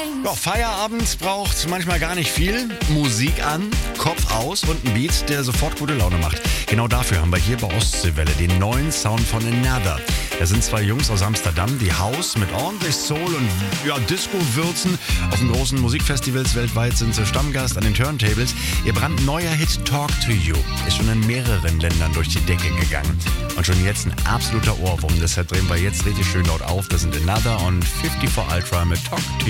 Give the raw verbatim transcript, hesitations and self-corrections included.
Ja, Feierabend braucht manchmal gar nicht viel. Musik an, Kopf aus und ein Beat, der sofort gute Laune macht. Genau dafür haben wir hier bei Ostseewelle den neuen Sound von Another. Das sind zwei Jungs aus Amsterdam, die House mit ordentlich Soul und ja, Disco würzen. Auf den großen Musikfestivals weltweit sind sie Stammgast an den Turntables. Ihr brandneuer Hit Talk to You ist schon in mehreren Ländern durch die Decke gegangen. Und schon jetzt ein absoluter Ohrwurm. Deshalb drehen wir jetzt richtig schön laut auf. Das sind Another und fünfty four Ultra mit Talk to You.